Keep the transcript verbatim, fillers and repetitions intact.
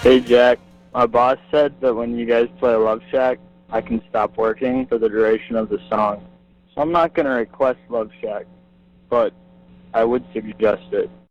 Hey Jack, my boss said that when you guys play Love Shack, I can stop working for the duration of the song. So I'm not going to request Love Shack, but I would suggest it.